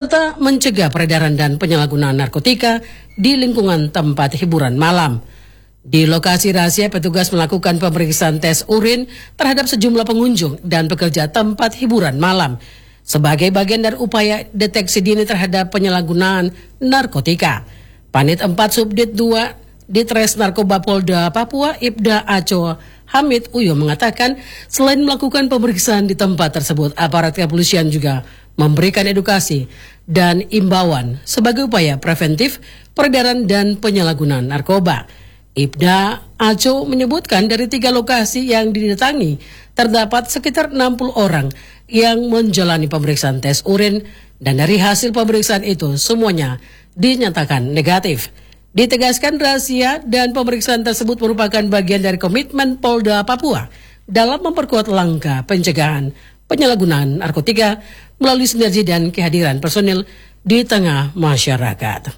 serta mencegah peredaran dan penyalahgunaan narkotika di lingkungan tempat hiburan malam. Di lokasi razia, petugas melakukan pemeriksaan tes urin terhadap sejumlah pengunjung dan pekerja tempat hiburan malam sebagai bagian dari upaya deteksi dini terhadap penyalahgunaan narkotika. Panit 4 Subdit 2 Ditres Narkoba Polda Papua Ibda Aco Hamid Uyo mengatakan selain melakukan pemeriksaan di tempat tersebut, aparat kepolisian juga memberikan edukasi dan imbauan sebagai upaya preventif peredaran dan penyalahgunaan narkoba. Ibda Aco menyebutkan dari 3 lokasi yang didatangi terdapat sekitar 60 orang yang menjalani pemeriksaan tes urin dan dari hasil pemeriksaan itu semuanya dinyatakan negatif. Ditegaskan razia dan pemeriksaan tersebut merupakan bagian dari komitmen Polda Papua dalam memperkuat langkah pencegahan penyalahgunaan narkotika melalui sinergi dan kehadiran personil di tengah masyarakat.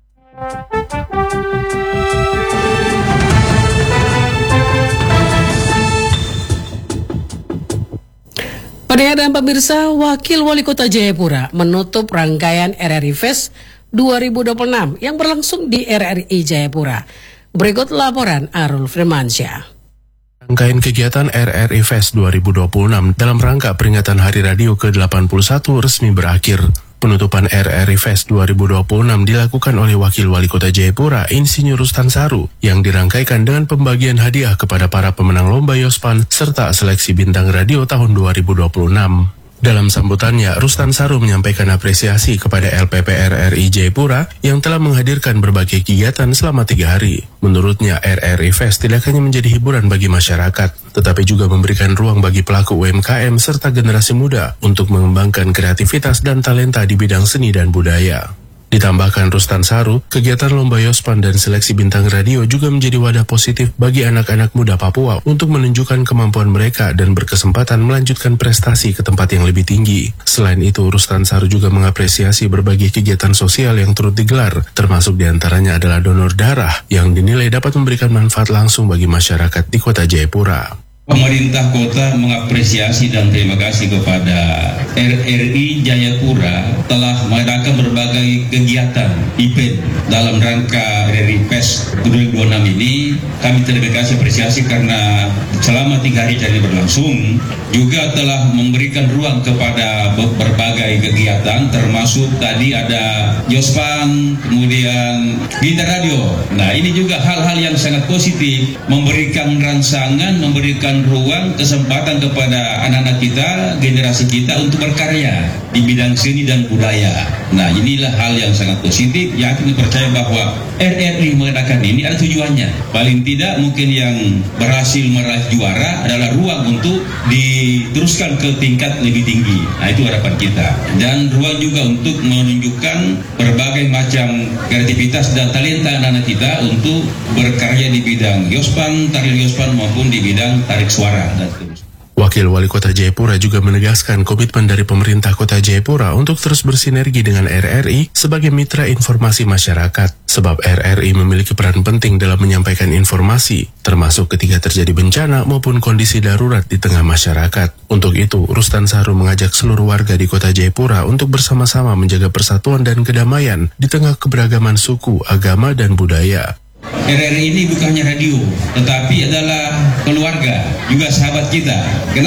Pendengar dan pemirsa, Wakil Wali Kota Jayapura menutup rangkaian RRI Fest 2026 yang berlangsung di RRI Jayapura. Berikut laporan Arul Firmansyah. Rangkaian kegiatan RRI Fest 2026 dalam rangka peringatan Hari Radio ke-81 resmi berakhir. Penutupan RRI Fest 2026 dilakukan oleh Wakil Wali Kota Jayapura, Insinyur Rustan Saru, yang dirangkaikan dengan pembagian hadiah kepada para pemenang Lomba Yospan serta seleksi bintang radio tahun 2026. Dalam sambutannya, Rustan Saru menyampaikan apresiasi kepada LPP RRI Jayapura yang telah menghadirkan berbagai kegiatan selama 3 hari. Menurutnya, RRI Fest tidak hanya menjadi hiburan bagi masyarakat, tetapi juga memberikan ruang bagi pelaku UMKM serta generasi muda untuk mengembangkan kreativitas dan talenta di bidang seni dan budaya. Ditambahkan Rustan Saru, kegiatan Lomba Yospan dan seleksi bintang radio juga menjadi wadah positif bagi anak-anak muda Papua untuk menunjukkan kemampuan mereka dan berkesempatan melanjutkan prestasi ke tempat yang lebih tinggi. Selain itu, Rustan Saru juga mengapresiasi berbagai kegiatan sosial yang turut digelar, termasuk diantaranya adalah donor darah yang dinilai dapat memberikan manfaat langsung bagi masyarakat di Kota Jayapura. Pemerintah kota mengapresiasi dan terima kasih kepada RRI Jayapura telah mengadakan berbagai kegiatan event dalam rangka RRI Fest 2026 ini. Kami terima kasih apresiasi karena selama 3 hari jadi berlangsung juga telah memberikan ruang kepada berbagai kegiatan, termasuk tadi ada Yospan, kemudian Bintang Radio. Nah, ini juga hal-hal yang sangat positif, memberikan rangsangan, memberikan ruang, kesempatan kepada anak-anak kita, generasi kita untuk berkarya di bidang seni dan budaya. Nah, inilah hal yang sangat positif yang kami percaya bahwa RRI mengadakan ini ada tujuannya. Paling tidak mungkin yang berhasil meraih juara adalah ruang untuk diteruskan ke tingkat lebih tinggi. Nah, itu harapan kita. Dan ruang juga untuk menunjukkan berbagai macam kreativitas dan talenta anak-anak kita untuk berkarya di bidang Yospan, tarian Yospan maupun di bidang tarik suara dan seterusnya. Wakil Wali Kota Jayapura juga menegaskan komitmen dari pemerintah Kota Jayapura untuk terus bersinergi dengan RRI sebagai mitra informasi masyarakat, sebab RRI memiliki peran penting dalam menyampaikan informasi, termasuk ketika terjadi bencana maupun kondisi darurat di tengah masyarakat. Untuk itu, Rustan Saru mengajak seluruh warga di Kota Jayapura untuk bersama-sama menjaga persatuan dan kedamaian di tengah keberagaman suku, agama, dan budaya. RRI ini bukan hanya radio, tetapi adalah keluarga, juga sahabat kita.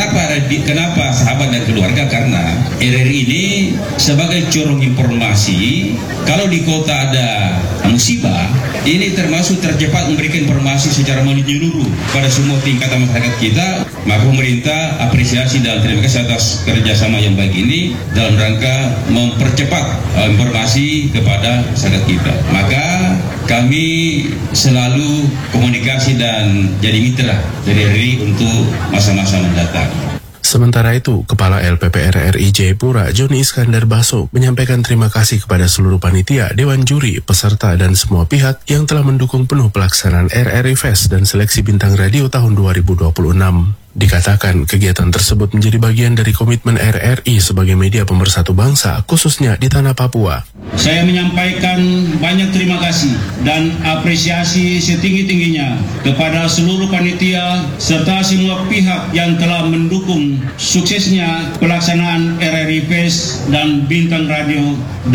Kenapa sahabat dan keluarga? Karena RRI ini sebagai corong informasi, kalau di kota ada musibah, ini termasuk tercepat memberikan informasi secara menyeluruh pada semua tingkatan masyarakat kita. Maka pemerintah apresiasi dan terima kasih atas kerjasama yang baik ini dalam rangka mempercepat informasi kepada masyarakat kita. Maka kami selalu komunikasi dan jadi mitra dari RRI untuk masa-masa mendatang. Sementara itu, Kepala LPP RRI Jayapura, Joni Iskandar Baso, menyampaikan terima kasih kepada seluruh panitia, dewan juri, peserta, dan semua pihak yang telah mendukung penuh pelaksanaan RRI Fest dan seleksi bintang radio tahun 2026. Dikatakan kegiatan tersebut menjadi bagian dari komitmen RRI sebagai media pemersatu bangsa, khususnya di tanah Papua. Saya menyampaikan banyak terima kasih dan apresiasi setinggi-tingginya kepada seluruh panitia serta semua pihak yang telah mendukung suksesnya pelaksanaan RRI Fest dan Bintang Radio